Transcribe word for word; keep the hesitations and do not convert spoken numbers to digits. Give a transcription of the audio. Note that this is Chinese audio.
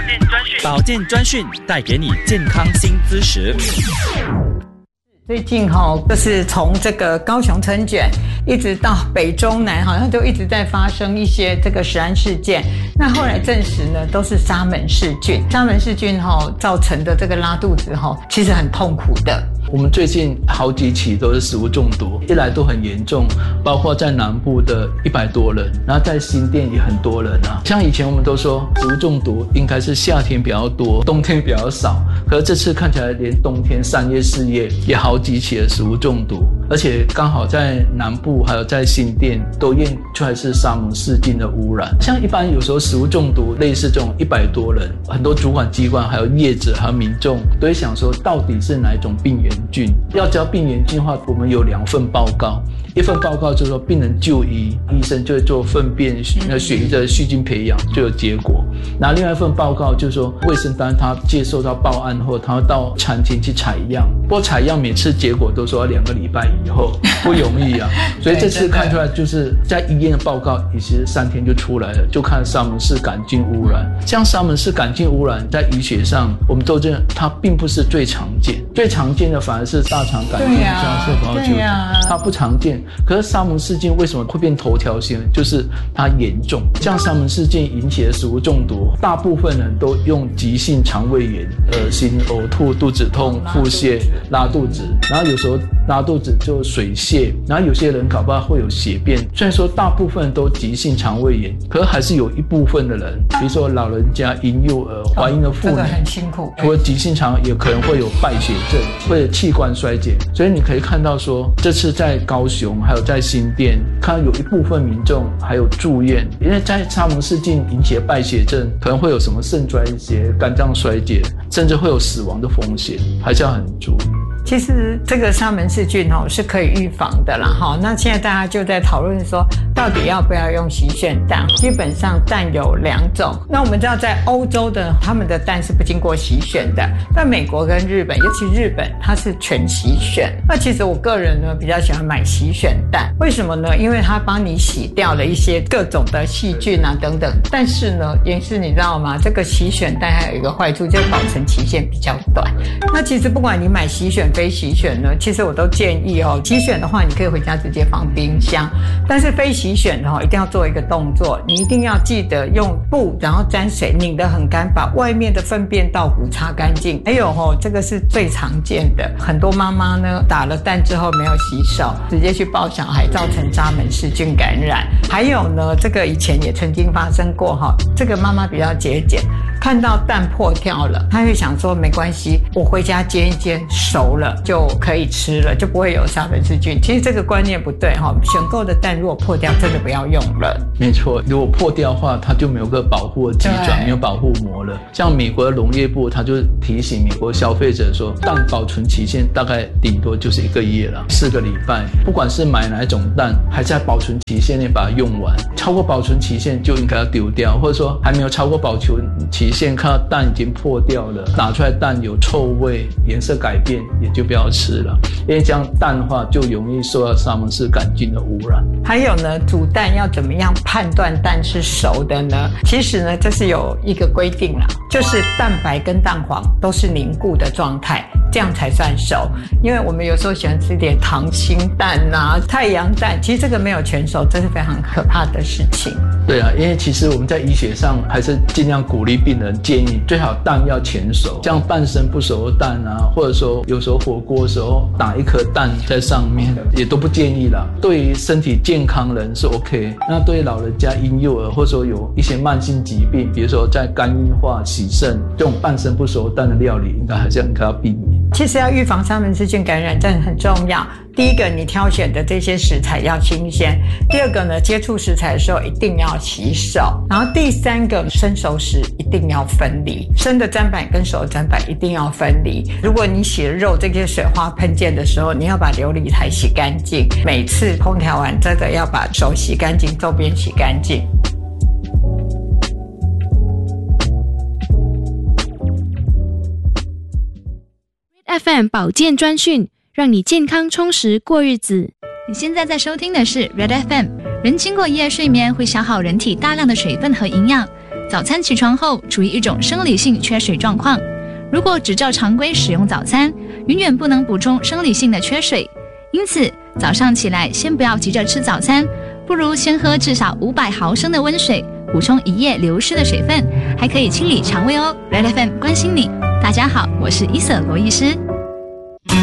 健专讯， 保健专讯带给你健康新知识。 最近哈、哦，就是从这个高雄春卷一直到北中南，好像都一直在发生一些这个食安事件。那后来证实呢，都是沙门氏菌。沙门氏菌哈、哦、造成的这个拉肚子哈、哦，其实很痛苦的。 我们最近好几起都是食物中毒，一来都很严重，包括在南部的一百多人，然后在新店也很多人啊。像以前我们都说食物中毒应该是夏天比较多，冬天比较少，可是这次看起来连冬天三月四月也好几起的食物中毒，而且刚好在南部还有在新店都验出来是沙门氏菌的污染。像一般有时候食物中毒类似这种一百多人，很多主管机关还有业者还有民众都会想说到底是哪一种病原菌。要知道病原菌的话，我们有两份报告，一份报告就是说病人就医，医生就会做粪便那血液的细菌培养就有结果，然后另外一份报告就是说卫生单他接受到报案后，他会到餐厅去采样，不过采样每次结果都说要两个礼拜以后，不容易啊。所以这次看出来就是在医院的报告其实三天就出来了，就看沙门氏杆菌污染。像沙门氏杆菌污染在医学上我们都知道它并不是最常见，最常见的反而是大肠杆菌加射保球，它不常见。可是沙门氏菌为什么会变头条型？就是它严重。像沙门氏菌引起的食物中毒，大部分人都用急性肠胃炎、恶心、呕吐、肚子痛、腹泻、拉肚子，然后有时候拉肚子就水泻，然后有些人搞不好会有血便。虽然说大部分都急性肠胃炎，可是还是有一部分的人，比如说老人家、婴幼儿、怀孕的妇女， 这个很辛苦。 除了急性肠也可能会有败血症，会有器官衰竭。所以你可以看到说，这次在高雄还有在新店，看到有一部分民众还有住院，因为在沙门氏菌引起的败血症，可能会有什么肾衰竭、肝脏衰竭，甚至会有死亡的风险，还是要很注意。 其实这个沙门氏菌哦是可以预防的啦哈。那现在大家就在讨论说，到底要不要用洗选蛋？基本上蛋有两种。那我们知道在欧洲的他们的蛋是不经过洗选的，但美国跟日本，尤其日本它是全洗选。那其实我个人呢比较喜欢买洗选蛋，为什么呢？因为它帮你洗掉了一些各种的细菌啊等等。但是呢，也是你知道吗？这个洗选蛋还有一个坏处，就是保存期限比较短。那其实不管你买洗选非洗选呢，其实我都建议哦，洗选的话你可以回家直接放冰箱，但是非洗选的话一定要做一个动作，你一定要记得用布然后沾水拧得很干，把外面的粪便稻谷擦干净。还有哦，这个是最常见的，很多妈妈呢打了蛋之后没有洗手，直接去抱小孩，造成沙门氏菌感染。还有呢，这个以前也曾经发生过哈，这个妈妈比较节俭，看到蛋破掉了，她会想说没关系，我回家煎一煎，熟了就可以吃了，就不会有沙门氏菌。其实这个观念不对哈，选购的蛋如果破掉，真的不要用了。 没错，如果破掉的话，它就没有个保护的机转，没有保护膜了。像美国的农业部，它就提醒美国消费者说，蛋保存期限大概顶多就是一个月了，四个礼拜。不管是买哪一种蛋，还在保存期限内把它用完，超过保存期限就应该要丢掉，或者说还没有超过保存期限，看到蛋已经破掉了，拿出来蛋有臭味、颜色改变，也就不要吃了，因为这样蛋的话就容易受到沙门氏杆菌的污染。 还有呢，煮蛋要怎么样判断蛋是熟的呢？其实呢，这是有一个规定啦，就是蛋白跟蛋黄都是凝固的状态，这样才算熟。因为我们有时候喜欢吃一点溏心蛋啊、太阳蛋，其实这个没有全熟，这是非常可怕的事情。 对啊，因为其实我们在医学上还是尽量鼓励病人建议最好蛋要全熟，像半生不熟的蛋啊，或者说有时候火锅的时候打一颗蛋在上面，也都不建议啦。对于身体健康人是 OK， 那对于老人家、婴幼儿，或者说有一些慢性疾病，比如说在肝硬化、洗肾这种半生不熟蛋的料理，应该还是应该要避免。 其实要预防沙门氏菌感染真的很重要。第一个，你挑选的这些食材要新鲜；第二个呢，接触食材的时候一定要洗手；然后第三个，生熟食一定要分离，生的砧板跟熟的砧板一定要分离。如果你洗了肉这些水花喷溅的时候，你要把琉璃台洗干净，每次烹调完真的要把手洗干净，周边洗干净。 F M 保健专讯，让你健康充实过日子。 你现在在收听的是 Red F M。 人经过一夜睡眠会消耗人体大量的水分和营养，早早餐起床后处于一种生理性缺水状况，如果只照常规使用早餐，永远不能补充生理性的缺水。因此早上起来先不要急着吃早餐，不如先喝至少五百毫升的温水，补充一夜流失的水分，还可以清理肠胃哦。 Red F M 关心你，大家好，我是伊瑟罗医师。